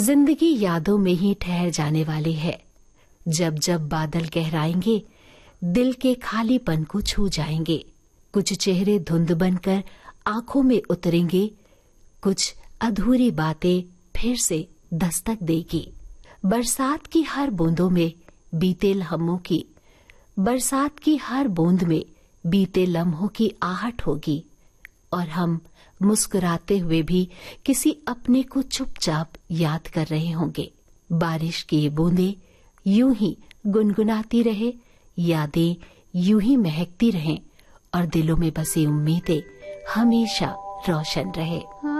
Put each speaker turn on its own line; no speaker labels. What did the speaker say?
जिंदगी यादों में ही ठहर जाने वाली है। जब जब बादल गहराएंगे, दिल के खालीपन को छू जाएंगे। कुछ चेहरे धुंध बनकर आंखों में उतरेंगे, कुछ अधूरी बातें फिर से दस्तक देगी। बरसात की हर बूंदों में बीते लम्हों की, बरसात की हर बूंद में बीते लम्हों की आहट होगी, और हम मुस्कुराते हुए भी किसी अपने को चुपचाप याद कर रहे होंगे। बारिश की ये बूंदें यूं ही गुनगुनाती रहे, यादें यूं ही महकती रहें, और दिलों में बसी उम्मीदें हमेशा रोशन रहे।